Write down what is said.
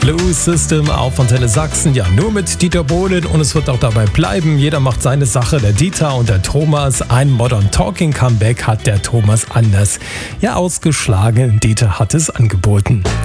Blue System auf Antenne Sachsen, ja nur mit Dieter Bohlen und es wird auch dabei bleiben. Jeder macht seine Sache, der Dieter und der Thomas. Ein Modern Talking Comeback hat der Thomas anders ausgeschlagen. Dieter hat es angeboten.